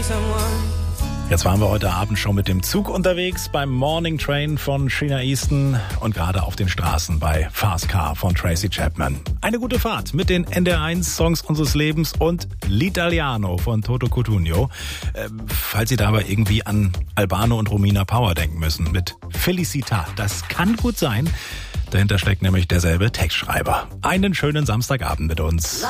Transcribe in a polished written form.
Jetzt waren wir heute Abend schon mit dem Zug unterwegs beim Morning Train von Sheena Easton und gerade auf den Straßen bei Fast Car von Tracy Chapman. Eine gute Fahrt mit den NDR1-Songs unseres Lebens und L'Italiano von Toto Cutugno. Falls Sie dabei irgendwie an Albano und Romina Power denken müssen mit Felicita, das kann gut sein. Dahinter steckt nämlich derselbe Textschreiber. Einen schönen Samstagabend mit uns.